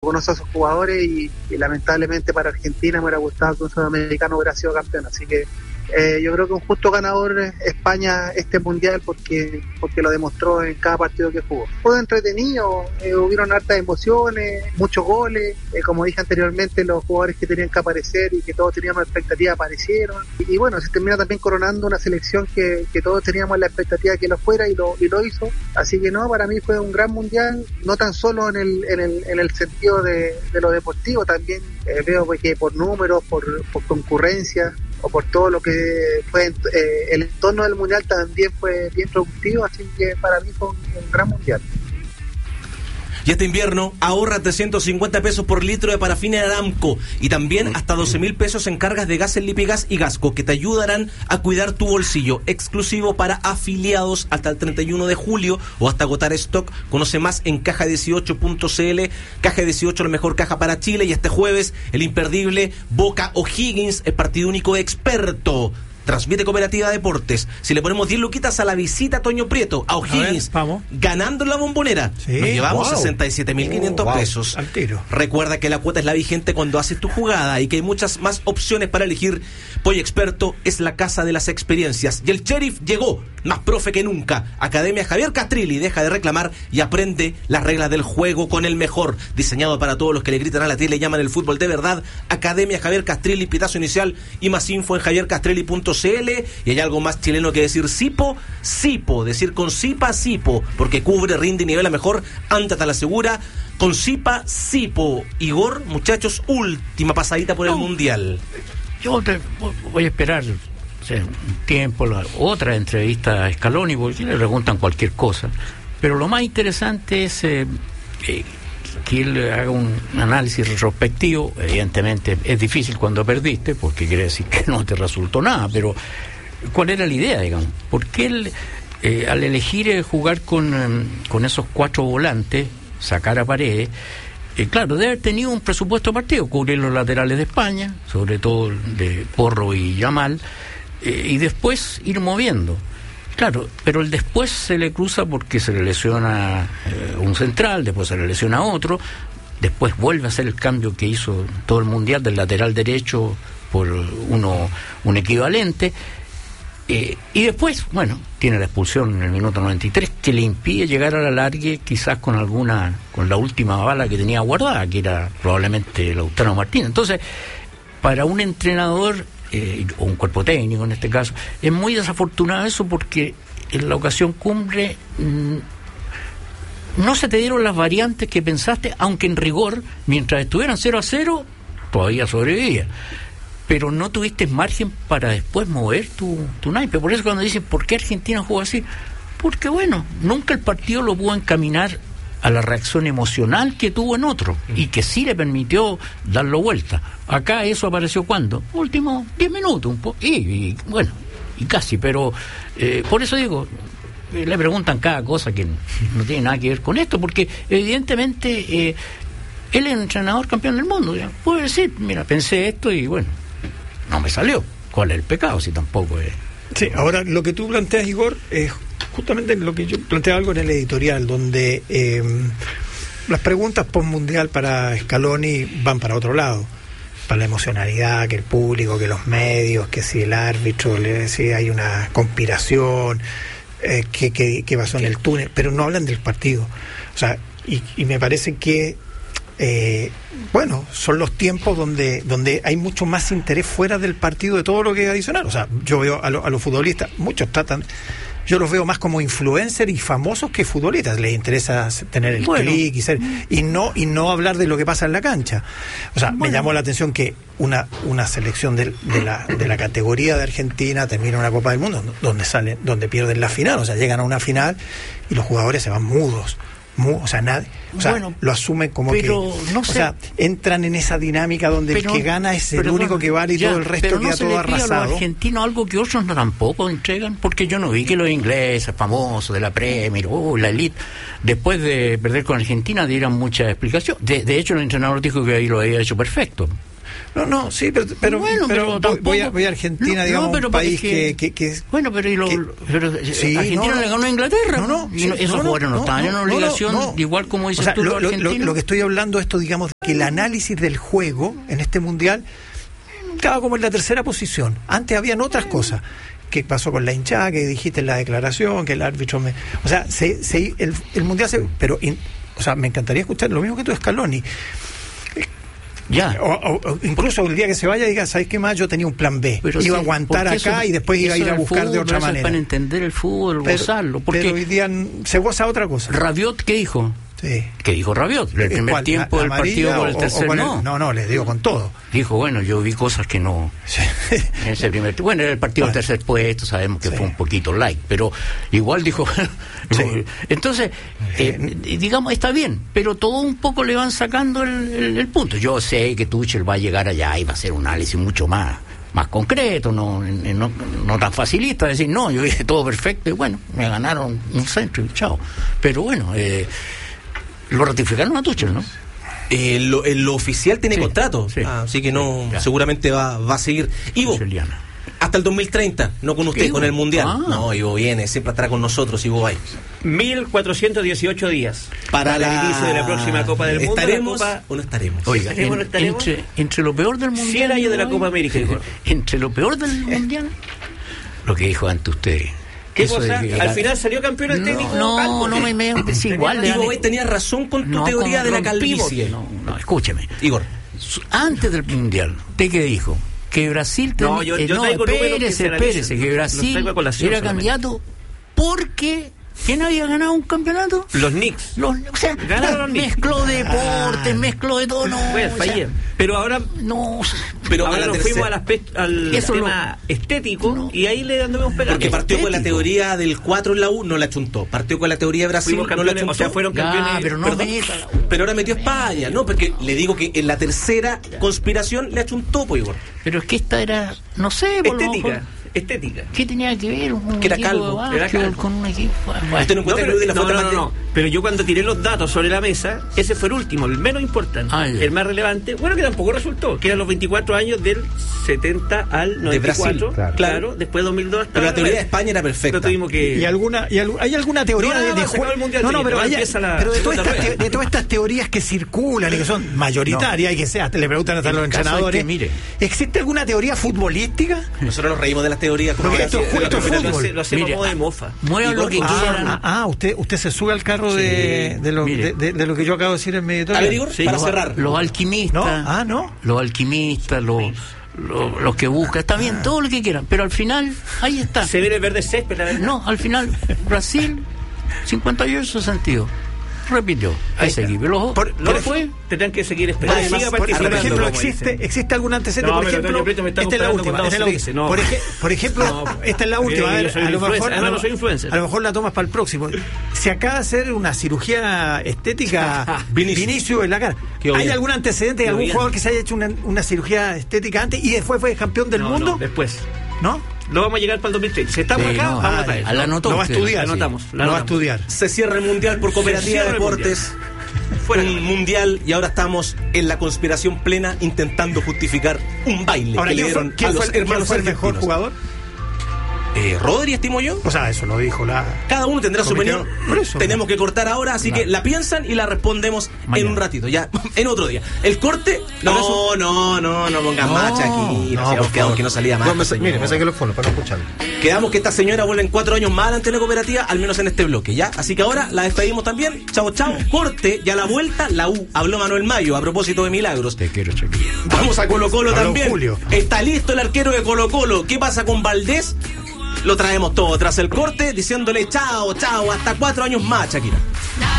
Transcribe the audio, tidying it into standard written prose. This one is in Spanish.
conoce a sus jugadores y lamentablemente para Argentina me hubiera gustado que un sudamericano hubiera sido campeón, así que yo creo que un justo ganador España este mundial porque lo demostró en cada partido que jugó. Fue entretenido, hubieron hartas emociones, muchos goles, como dije anteriormente, los jugadores que tenían que aparecer y que todos teníamos expectativa aparecieron, y bueno, se termina también coronando una selección que todos teníamos la expectativa que lo fuera y lo hizo, así que no, para mí fue un gran mundial, no tan solo en el sentido de lo deportivo, también veo que por números, por concurrencia, o por todo lo que fue el entorno del mundial también fue bien productivo, así que para mí fue un gran mundial. Y este invierno ahorra 350 pesos por litro de parafina de Aramco y también hasta 12.000 pesos en cargas de gas en Lipigas y Gasco que te ayudarán a cuidar tu bolsillo. Exclusivo para afiliados hasta el 31 de julio o hasta agotar stock. Conoce más en caja18.cl. Caja 18, la mejor caja para Chile. Y este jueves el imperdible Boca O'Higgins, el partido único experto. Transmite Cooperativa Deportes. Si le ponemos 10 luquitas a la visita a Toño Prieto, a O'Higgins, ganando en la Bombonera, nos llevamos 67.500 pesos. Al tiro. Recuerda que la cuota es la vigente cuando haces tu jugada y que hay muchas más opciones para elegir. Pollo Experto es la casa de las experiencias. Y el Sheriff llegó, más profe que nunca. Academia Javier Castrilli, deja de reclamar y aprende las reglas del juego con el mejor. Diseñado para todos los que le gritan a la tele y llaman el fútbol de verdad. Academia Javier Castrilli, pitazo inicial y más info en javiercastrilli.cl. Y hay algo más chileno que decir Sipo, decir con Sipa, Sipo, porque cubre, rinde y nivela mejor. Ándate a la segura con Sipa, Sipo. Igor, muchachos, última pasadita por el Mundial. Yo voy a esperar un tiempo, otra entrevista a Scaloni, porque le preguntan cualquier cosa. Pero lo más interesante es que él haga un análisis retrospectivo. Evidentemente es difícil cuando perdiste, porque quiere decir que no te resultó nada, pero ¿cuál era la idea, digamos? Porque él, al elegir jugar con esos 4 volantes, sacar a Paredes, claro, debe haber tenido un presupuesto partido, cubrir los laterales de España, sobre todo de Porro y Yamal, y después ir moviendo. Claro, pero el después se le cruza porque se le lesiona un central, después se le lesiona otro, después vuelve a hacer el cambio que hizo todo el mundial del lateral derecho por un equivalente, y después, bueno, tiene la expulsión en el minuto 93 que le impide llegar a la largue, quizás con la última bala que tenía guardada, que era probablemente Lautaro Martínez. Entonces, para un entrenador o un cuerpo técnico en este caso, es muy desafortunado eso, porque en la ocasión cumbre no se te dieron las variantes que pensaste, aunque en rigor, mientras estuvieran 0-0, todavía sobrevivía, pero no tuviste margen para después mover tu naipe. Por eso cuando dicen ¿por qué Argentina juega así? Porque bueno, nunca el partido lo pudo encaminar a la reacción emocional que tuvo en otro, y que sí le permitió darlo vuelta. Acá eso apareció cuando, últimos 10 minutos, un poco, y bueno, y casi, pero por eso digo, le preguntan cada cosa que no tiene nada que ver con esto, porque evidentemente él es un entrenador campeón del mundo, ya. Puede decir, mira, pensé esto y bueno, no me salió. ¿Cuál es el pecado si tampoco es? Sí, ahora lo que tú planteas, Igor, es justamente lo que yo planteaba algo en el editorial, donde las preguntas post-mundial para Scaloni van para otro lado, para la emocionalidad, que el público, que los medios, que si el árbitro, si hay una conspiración, que pasó en el túnel, pero no hablan del partido. O sea, y me parece que bueno, son los tiempos donde hay mucho más interés fuera del partido de todo lo que es adicional. O sea, yo veo a los futbolistas, muchos yo los veo más como influencers y famosos que futbolistas. Les interesa tener el clic y no hablar de lo que pasa en la cancha. O sea, me llamó la atención que una selección de la categoría de Argentina termina una Copa del Mundo donde pierden la final. O sea, llegan a una final y los jugadores se van mudos. O sea, lo asumen como que no sé, o sea, entran en esa dinámica donde el que gana es el único que vale y todo el resto queda todo arrasado. A los argentinos algo que otros no tampoco entregan, porque yo no vi que los ingleses famosos de la Premier, la elite, después de perder con Argentina dieran mucha explicación. De hecho, el entrenador dijo que ahí lo había hecho perfecto. No, sí, pero Bueno, pero voy a tampoco- Argentina, no, digamos, pero un país porque- que Bueno, pero Sí, Argentina no, le ganó a Inglaterra. no, Y sí, esos jugadores no estaban en obligación, igual como dices O sea, tú, los lo argentinos. que estoy hablando esto, digamos, que el análisis del juego en este mundial estaba como en la tercera posición. Antes habían otras cosas. ¿Qué pasó con la hinchada? Que dijiste en la declaración, que el árbitro o sea, el mundial o sea, me encantaría escuchar lo mismo que tú, Scaloni. Ya. O incluso el día que se vaya diga, ¿sabes qué más? Yo tenía un plan B. Pero iba a sí, aguantar porque acá eso- y después iba a ir a eso buscar del de otra fútbol, eso es manera. para entender el fútbol, gozarlo. Porque Pero hoy día se goza otra cosa. Rabiot, ¿qué dijo? Sí. ¿Qué dijo Rabiot? El primer ¿Cuál? tiempo del ¿Amarilla partido por el o tercer con no. No, les digo con todo. Dijo, bueno, yo vi cosas que no... Sí. En ese primer tiempo. Bueno, era el partido del tercer puesto, sabemos que Sí. fue un poquito light, pero igual dijo... Sí. Entonces, digamos, está bien, pero todo un poco le van sacando el punto. Yo sé que Tuchel va a llegar allá y va a hacer un análisis mucho más concreto, no tan facilista, decir, no, yo hice todo perfecto y bueno, me ganaron un centro y chao. Pero bueno, lo ratificaron a Tuchel, ¿no? Lo oficial tiene Sí, contrato, sí. así que no, Sí, ya. seguramente va a seguir. Ivo, Tucheliana. hasta el 2030, no con usted, Ivo. con el Mundial. Ah. No, Ivo viene, siempre estará con nosotros, Ivo va. 1418 días Para el inicio de la próxima Copa del Mundo. ¿Estaremos la Copa, o no estaremos? Oiga, ¿Estaremos o no estaremos? entre lo peor del mundial. 100 años de la ¿no? Copa América, Igor. Entre lo peor del mundial. Lo que dijo antes usted. ¿Qué Eso cosa? de que Al final salió campeón el técnico. Calvo. No me es igual. Ivo Bay tenía razón con tu teoría de la calvicie. No, escúcheme. Igor, Antes del mundial, ¿usted qué dijo? Que Brasil No, yo traigo números que se analizan. espérese, que Los Brasil traigo a colación era solamente. candidato porque ¿quién había ganado un campeonato? Los Knicks. O sea, Ganaron los Knicks. mezcló deportes, mezcló de todo, no. Bueno, o sea, fallé. Pero ahora, no. pero ahora a la nos tercera- fuimos al Eso tema estético y ahí le andamos pegando. porque partió con la estético. teoría del 4 en la U, no la chuntó. Partió con la teoría de Brasil, Fuimos no la campeones, chuntó. o sea, fueron campeones. Ya, pero no perdón. meta. Pero ahora metió España, ¿no? Porque le digo que en la tercera conspiración le achuntó, pues, Igor. Pero es que esta era, no sé, por lo Estética. mejor, Estética. ¿qué tenía que ver un Que era equipo calvo, de era básquetbol calvo. con un equipo? Bueno, ¿Usted no encuentra que Luis de la Fuente Mate- Pero yo cuando tiré los datos sobre la mesa, ese fue el último, el menos importante, Ah, ya. el más relevante, bueno, que tampoco resultó, que eran los 24 años del 70 al 94, Brasil, claro. después 2002 hasta Pero la teoría de ahora. España era perfecta. Pero tuvimos que... ¿Hay alguna teoría No, nada de más, se acabó el Mundial, No, chiquito, pero, ahora hay- empieza la pero de, segunda rueda. de todas estas teorías que circulan y que son mayoritarias y que sea, le preguntan hasta El los caso es entrenadores, que, mire. ¿existe alguna teoría futbolística? Nosotros nos reímos de las teorías como Porque que esto es justo Pero fútbol. lo hacemos Mire, a modo de mofa. Muevan lo que quieran. Usted se sube al carro de lo Mire. de lo que yo acabo de decir en mi editorial. A ver, Igor, Sí, para no, cerrar. Los alquimistas. ¿No? Los alquimistas, los que buscan, está bien, todo lo que quieran, pero al final, ahí está. Se viene el verde césped, la verdad. No, al final, Brasil, 58 sentido. Repitió ese equipo. No fue, tendrán que seguir esperando. Además, Siga por participando, ejemplo, como dice. existe algún antecedente, No, por pero ejemplo, Antonio Prieto me está esta es la comparando última, con esta es la Dawson última. Dice, Por ejemplo, No, esta es la última, yo a ver, soy a lo influencer, mejor además no soy influencer. a lo mejor la tomas para el próximo. Se acaba de hacer una cirugía estética Vinicius en la cara. Qué ¿Hay obvio. algún antecedente de Qué algún obvio. jugador que se haya hecho una cirugía estética antes y después fue campeón del No, mundo? no, después. ¿No? Lo vamos a llegar para el 2030. Si estamos Sí, acá, no, vamos a traer. la anotó Lo va a usted. estudiar. La anotamos, la Lo va a anotamos. estudiar. Se cierra el Mundial por Cooperativa Se cierra el Deportes. Fuera. Un mundial y ahora estamos en la conspiración plena intentando justificar un baile Ahora, que le ¿quién dieron fue, quién a los fue- quién hermanos fue el mejor argentinos. jugador? Rodri, estimo yo. O sea, eso lo dijo la... Cada uno tendrá su Comité- opinión. por eso. Tenemos que cortar ahora, así que la piensan y la respondemos Mañana. en un ratito, ya, en otro día. El corte, no pongan macha aquí. No, por quedamos favor. que no salía más. Mire, me saqué los fondos para no escucharlo. Quedamos que esta señora vuelve en 4 años más ante la cooperativa, al menos en este bloque, ¿ya? Así que ahora la despedimos también. Chao, chao. Corte, ya la vuelta, la U. Habló Manuel Mayo a propósito de milagros. Te quiero, Shakira. Vamos a Colo Colo Habló también. Julio. Está listo el arquero de Colo Colo. ¿Qué pasa con Valdés? Lo traemos todo tras el corte, diciéndole chao, chao, hasta 4 años más, Shakira.